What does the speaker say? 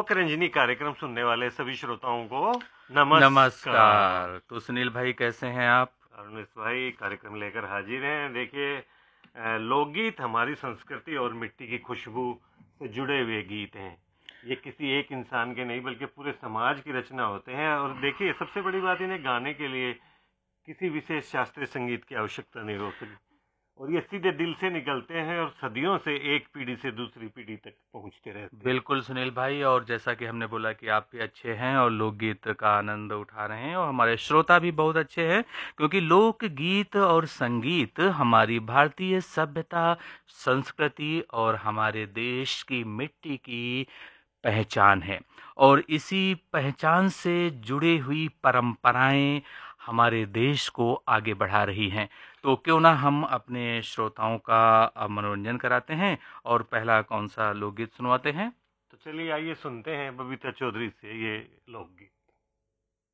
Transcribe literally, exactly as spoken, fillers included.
लोक रंजनी कार्यक्रम सुनने वाले सभी श्रोताओं को नमस्कार। नमस्कार। तो सुनील भाई कैसे हैं आप? अरुणेश भाई कार्यक्रम लेकर हाजिर हैं। देखिए, लोकगीत हमारी संस्कृति और मिट्टी की खुशबू से जुड़े हुए गीत हैं। ये किसी एक इंसान के नहीं बल्कि पूरे समाज की रचना होते हैं। और देखिए, सबसे बड़ी बात, इन्हें गाने के लिए किसी विशेष शास्त्रीय संगीत की आवश्यकता नहीं होती और ये सीधे दिल से निकलते हैं और सदियों से एक पीढ़ी से दूसरी पीढ़ी तक पहुंचते रहते हैं। बिल्कुल सुनील भाई, और जैसा कि हमने बोला कि आप भी अच्छे हैं और लोकगीत का आनंद उठा रहे हैं और हमारे श्रोता भी बहुत अच्छे हैं, क्योंकि लोकगीत और संगीत हमारी भारतीय सभ्यता, संस्कृति और हमारे देश की मिट्टी की पहचान है। और इसी पहचान से जुड़ी हुई परंपराएं हमारे देश को आगे बढ़ा रही हैं। तो क्यों ना हम अपने श्रोताओं का मनोरंजन कराते हैं और पहला कौन सा लोकगीत सुनवाते हैं? तो चलिए आइए सुनते हैं बबीता चौधरी से ये लोकगीत।